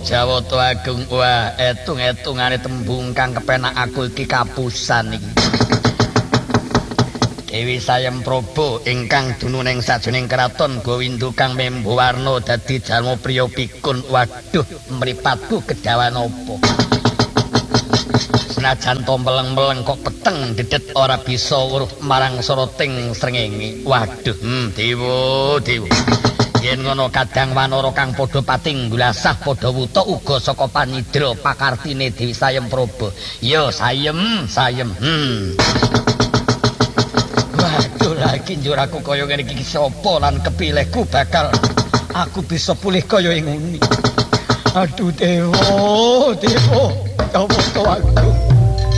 Jawata Agung. Wah, etung-etungane tembung kang kepenak aku iki kapusan iki. Dewi Sayem Praba ingkang dununing sajroning kraton Gowindo kang membawarna dadi jalma priya pikun. Waduh, mripatku kedawan apa? Senajan to meleng-meleng kok peteng dedet ora bisa weruh marang soroting srengenge. Waduh, dewa. Yen ngono kadang wanara kang padha pating gulasah padha wuta uga saka panidra pakartine Dewi Sayem Praba. Ya sayem. Waduh, lagi njur aku kaya ngene iki sapa lan kepilihku bakal aku bisa pulih kaya ngene. Aduh dewa, apa to aku?